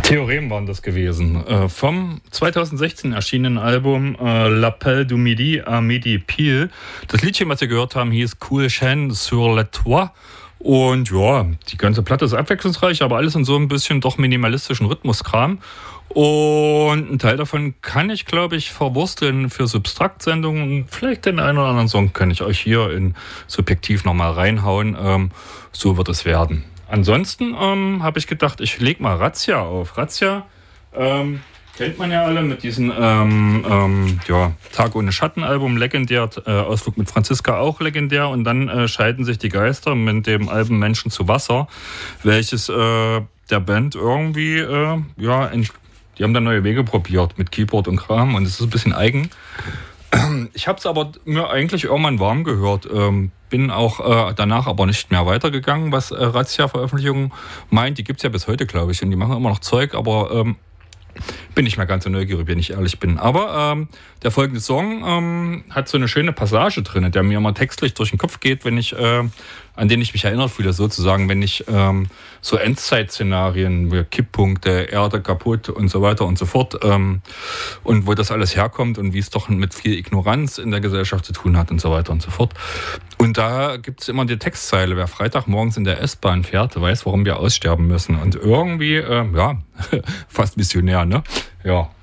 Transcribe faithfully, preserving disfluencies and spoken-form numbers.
Theorem waren das gewesen. Äh, vom zweitausendsechzehn erschienenen Album äh, L'Appel du Midi à Midi Pile. Das Liedchen, was wir gehört haben, hieß Cool Chaîne sur le Toit. Und ja, die ganze Platte ist abwechslungsreich, aber alles in so ein bisschen doch minimalistischen Rhythmuskram. Und ein Teil davon kann ich, glaube ich, verwursteln für Substrakt-Sendungen. Vielleicht den einen oder anderen Song kann ich euch hier in Subjektiv nochmal reinhauen. Ähm, so wird es werden. Ansonsten ähm, habe ich gedacht, ich lege mal Razzia auf. Razzia ähm, kennt man ja alle mit diesem ähm, ähm, ja, Tag ohne Schatten-Album, legendär, äh, Ausflug mit Franziska auch legendär. Und dann äh, scheiden sich die Geister mit dem Album Menschen zu Wasser, welches äh, der Band irgendwie, äh, ja, in, die haben dann neue Wege probiert mit Keyboard und Kram und es ist ein bisschen eigen. Ich habe es aber mir eigentlich irgendwann warm gehört. Ähm, bin auch äh, danach aber nicht mehr weitergegangen, was äh, Razzia-Veröffentlichungen meint. Die gibt's ja bis heute, glaube ich. Und die machen immer noch Zeug, aber ähm, bin nicht mehr ganz so neugierig, wenn ich ehrlich bin. Aber ähm, der folgende Song ähm, hat so eine schöne Passage drin, der mir immer textlich durch den Kopf geht, wenn ich, äh, an den ich mich erinnert fühle, sozusagen, wenn ich ähm, so Endzeit-Szenarien, wie Kipppunkte, Erde kaputt und so weiter und so fort, ähm, und wo das alles herkommt und wie es doch mit viel Ignoranz in der Gesellschaft zu tun hat und so weiter und so fort. Und da gibt es immer die Textzeile, wer Freitagmorgens in der S-Bahn fährt, weiß, warum wir aussterben müssen. Und irgendwie, äh, ja, fast visionär, ne? Ja.